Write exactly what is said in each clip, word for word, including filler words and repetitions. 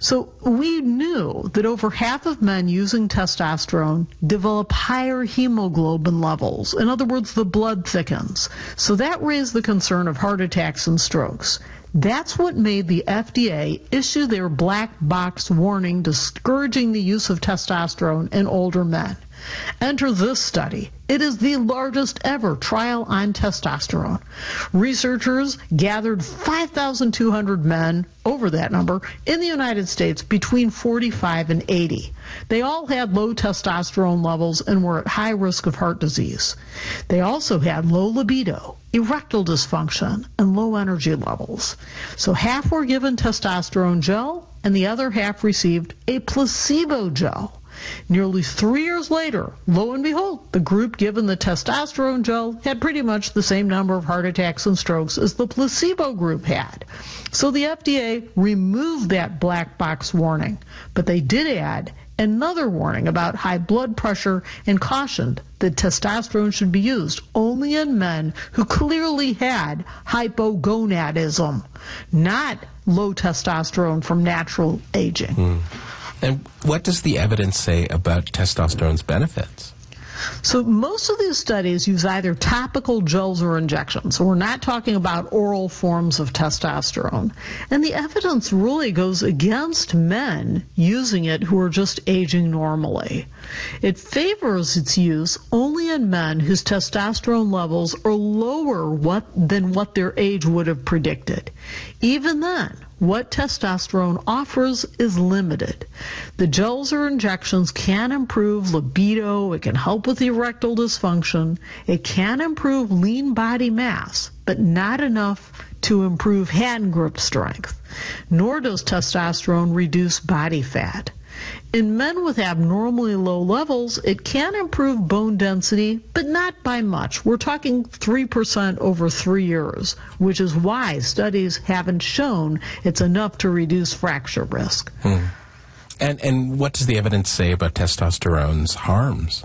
So we knew that over half of men using testosterone develop higher hemoglobin levels. In other words, the blood thickens. So that raised the concern of heart attacks and strokes. That's what made the F D A issue their black box warning discouraging the use of testosterone in older men. Enter this study. It is the largest ever trial on testosterone. Researchers gathered five thousand two hundred men, over that number, in the United States between forty-five and eighty. They all had low testosterone levels and were at high risk of heart disease. They also had low libido, erectile dysfunction, and low energy levels. So half were given testosterone gel, and the other half received a placebo gel. Nearly three years later, lo and behold, the group given the testosterone gel had pretty much the same number of heart attacks and strokes as the placebo group had. So the F D A removed that black box warning, but they did add another warning about high blood pressure and cautioned that testosterone should be used only in men who clearly had hypogonadism, not low testosterone from natural aging. Mm. And what does the evidence say about testosterone's benefits? So most of these studies use either topical gels or injections. So we're not talking about oral forms of testosterone. And the evidence really goes against men using it who are just aging normally. It favors its use only in men whose testosterone levels are lower what, than what their age would have predicted. Even then, what testosterone offers is limited. The gels or injections can improve libido, it can help with erectile dysfunction, it can improve lean body mass, but not enough to improve hand grip strength. Nor does testosterone reduce body fat. In men with abnormally low levels, it can improve bone density, but not by much. We're talking three percent over three years, which is why studies haven't shown it's enough to reduce fracture risk. Hmm. And, and what does the evidence say about testosterone's harms?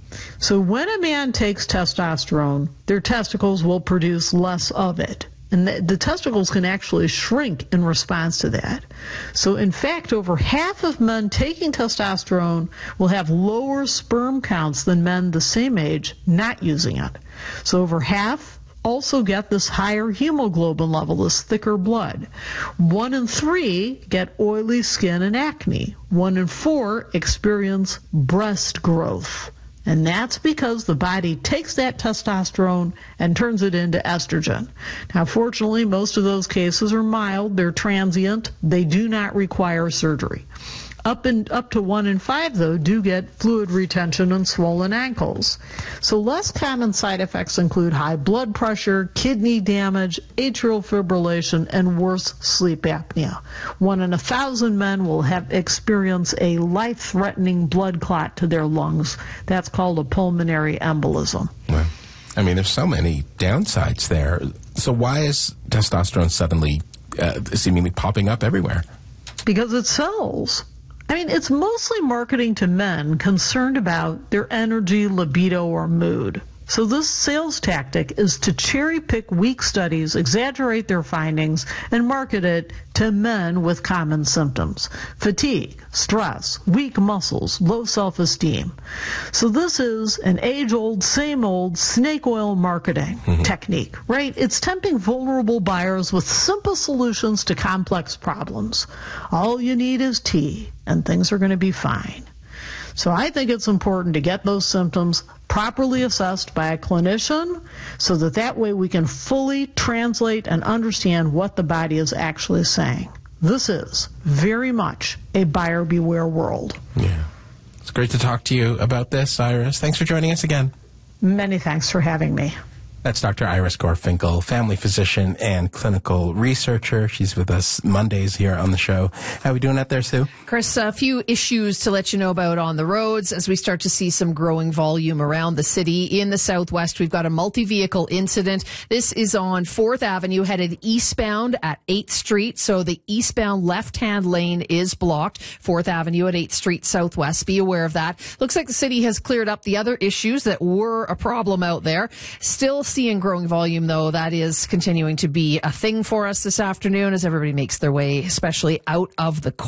So when a man takes testosterone, their testicles will produce less of it. And the, the testicles can actually shrink in response to that. So, in fact, over half of men taking testosterone will have lower sperm counts than men the same age not using it. So over half also get this higher hemoglobin level, this thicker blood. One in three get oily skin and acne. One in four experience breast growth. And that's because the body takes that testosterone and turns it into estrogen. Now, fortunately, most of those cases are mild. They're transient. They do not require surgery. Up in, up to one in five, though, do get fluid retention and swollen ankles. So less common side effects include high blood pressure, kidney damage, atrial fibrillation, and worse, sleep apnea. One in a thousand men will have experienced a life-threatening blood clot to their lungs. That's called a pulmonary embolism. Well, I mean, there's so many downsides there. So why is testosterone suddenly uh, seemingly popping up everywhere? Because it sells. I mean, it's mostly marketing to men concerned about their energy, libido, or mood. So this sales tactic is to cherry-pick weak studies, exaggerate their findings, and market it to men with common symptoms: fatigue, stress, weak muscles, low self-esteem. So this is an age-old, same-old snake oil marketing mm-hmm. technique, right? It's tempting vulnerable buyers with simple solutions to complex problems. All you need is tea, and things are going to be fine. So I think it's important to get those symptoms properly assessed by a clinician so that that way we can fully translate and understand what the body is actually saying. This is very much a buyer beware world. Yeah. It's great to talk to you about this, Iris. Thanks for joining us again. Many thanks for having me. That's Doctor Iris Gorfinkel, family physician and clinical researcher. She's with us Mondays here on the show. How are we doing out there, Sue? Chris, a few issues to let you know about on the roads as we start to see some growing volume around the city. In the southwest, we've got a multi-vehicle incident. This is on fourth Avenue, headed eastbound at eighth Street. So the eastbound left-hand lane is blocked. fourth Avenue at eighth Street Southwest. Be aware of that. Looks like the city has cleared up the other issues that were a problem out there. Still seeing growing volume, though. That is continuing to be a thing for us this afternoon as everybody makes their way, especially out of the